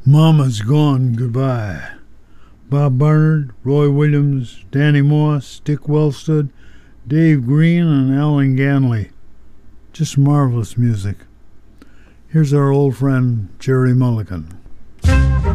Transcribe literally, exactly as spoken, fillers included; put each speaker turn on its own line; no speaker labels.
Mama's Gone Goodbye. Bob Barnard, Roy Williams, Danny Moss, Dick Wellstud, Dave Green, and Alan Ganley. Just marvelous music. Here's our old friend Jerry Mulligan.